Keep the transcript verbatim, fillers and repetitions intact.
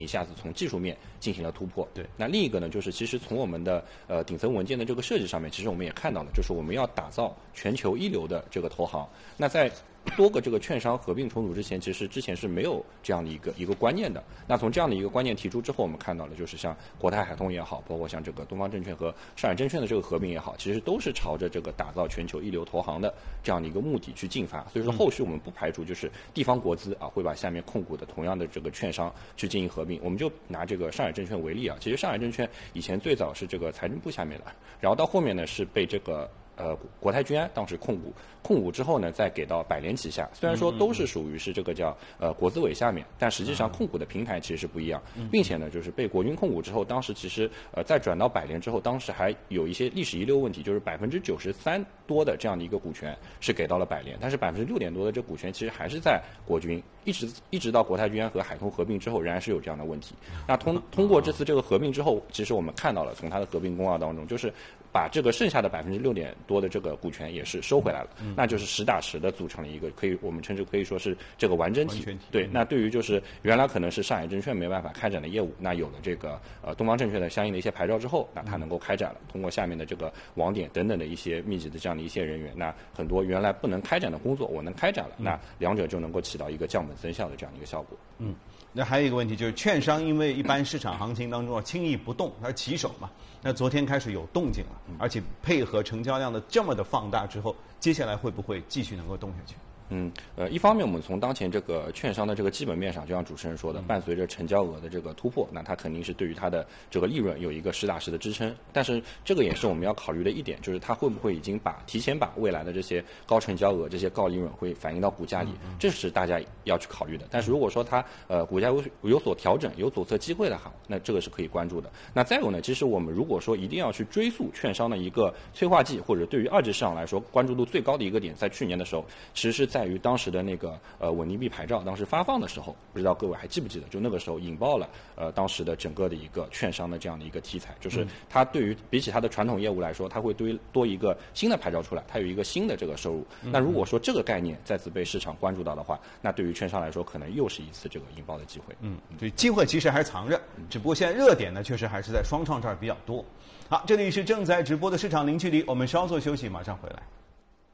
一下子从技术面进行了突破。 对， 那另一个呢，就是其实从我们的呃顶层文件的这个设计上面，其实我们也看到了，就是我们要打造全球一流的这个投行。那在多个这个券商合并重组之前，其实之前是没有这样的一个一个观念的。那从这样的一个观念提出之后，我们看到了，就是像国泰海通也好，包括像这个东方证券和上海证券的这个合并也好，其实都是朝着这个打造全球一流投行的这样的一个目的去进发。所以说，后续我们不排除就是地方国资啊会把下面控股的同样的这个券商去进行合并。我们就拿这个上海证券为例啊，其实上海证券以前最早是这个财政部下面的，然后到后面呢是被这个。呃，国泰君安当时控股，控股之后呢，再给到百联旗下。虽然说都是属于是这个叫呃国资委下面，但实际上控股的平台其实是不一样，并且呢，就是被国军控股之后，当时其实呃再转到百联之后，当时还有一些历史遗留问题，就是百分之九十三多的这样的一个股权是给到了百联，但是百分之六点多的这股权其实还是在国军，一直一直到国泰君安和海通合并之后，仍然是有这样的问题。那通通过这次这个合并之后，其实我们看到了从它的合并公告当中，就是把这个剩下的百分之六点多的这个股权也是收回来了，嗯、那就是实打实的组成了一个可以我们称之可以说是这个完整体。 完体对，那对于就是原来可能是上海证券没办法开展的业务，那有了这个呃东方证券的相应的一些牌照之后，那它能够开展了。通过下面的这个网点等等的一些密集的这样的一些人员，那很多原来不能开展的工作我能开展了，嗯、那两者就能够起到一个降本增效的这样的一个效果。 嗯。那还有一个问题就是，券商因为一般市场行情当中啊轻易不动，它是旗手嘛。那昨天开始有动静了，而且配合成交量的这么的放大之后，接下来会不会继续能够动下去？ 嗯，呃，一方面我们从当前这个券商的这个基本面上，就像主持人说的，伴随着成交额的这个突破，那它肯定是对于它的这个利润有一个实打实的支撑。但是这个也是我们要考虑的一点，就是它会不会已经把提前把未来的这些高成交额、这些高利润会反映到股价里，这是大家要去考虑的。但是如果说它呃股价有有所调整、有左侧机会的话，那这个是可以关注的。那再有呢，其实我们如果说一定要去追溯券商的一个催化剂，或者对于二级市场来说关注度最高的一个点，在去年的时候，其实是在于当时的那个呃稳定币牌照当时发放的时候，不知道各位还记不记得？就那个时候引爆了呃当时的整个的一个券商的这样的一个题材，就是它对于比起它的传统业务来说，它会多多一个新的牌照出来，它有一个新的这个收入。那如果说这个概念再次被市场关注到的话，那对于券商来说，可能又是一次这个引爆的机会。 嗯，对，机会其实还是藏着，只不过现在热点呢，确实还是在双创这儿比较多。好，这里是正在直播的市场零距离，我们稍作休息，马上回来。